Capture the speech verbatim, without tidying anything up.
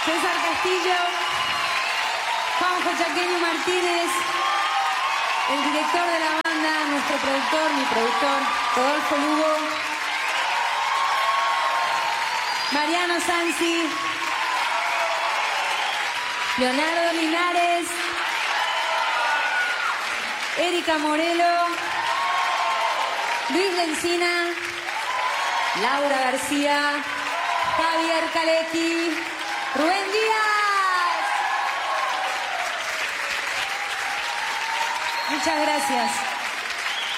César Castillo, Juanjo Chaqueño Martínez, el director de la banda, nuestro productor, mi productor, Rodolfo Lugo, Mariano Sansi, Leonardo Linares, Erika Morelo, Luis Lencina, Laura García, Javier Kalecki, Rubén Díaz. Muchas gracias.